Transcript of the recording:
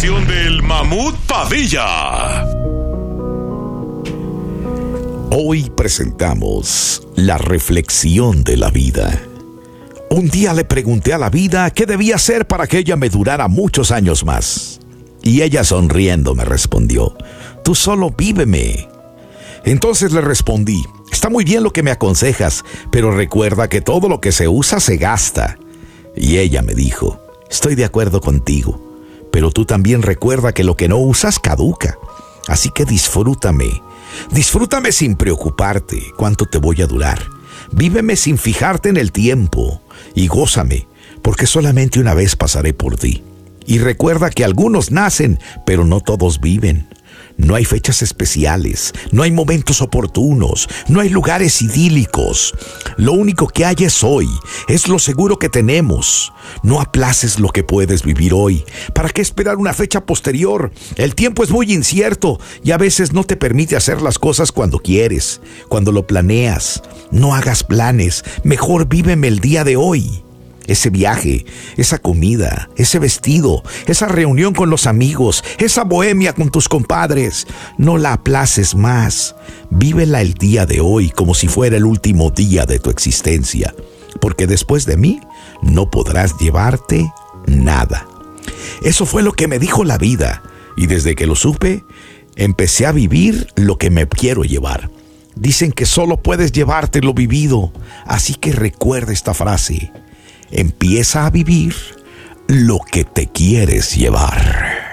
sección del Mamut Padilla. Hoy presentamos la reflexión de la vida. Un día le pregunté a la vida qué debía hacer para que ella me durara muchos años más. Y ella sonriendo me respondió: tú solo víveme. Entonces le respondí: está muy bien lo que me aconsejas, pero recuerda que todo lo que se usa se gasta. Y ella me dijo: estoy de acuerdo contigo, pero tú también recuerda que lo que no usas caduca. Así que disfrútame. Disfrútame sin preocuparte cuánto te voy a durar. Víveme sin fijarte en el tiempo y gózame, porque solamente una vez pasaré por ti. Y recuerda que algunos nacen, pero no todos viven. No hay fechas especiales, no hay momentos oportunos, no hay lugares idílicos. Lo único que hay es hoy, es lo seguro que tenemos. No aplaces lo que puedes vivir hoy. ¿Para qué esperar una fecha posterior? El tiempo es muy incierto y a veces no te permite hacer las cosas cuando quieres, cuando lo planeas. No hagas planes, mejor víveme el día de hoy. Ese viaje, esa comida, ese vestido, esa reunión con los amigos, esa bohemia con tus compadres, no la aplaces más. Vívela el día de hoy como si fuera el último día de tu existencia, porque después de mí no podrás llevarte nada. Eso fue lo que me dijo la vida, y desde que lo supe, empecé a vivir lo que me quiero llevar. Dicen que solo puedes llevarte lo vivido, así que recuerda esta frase: empieza a vivir lo que te quieres llevar.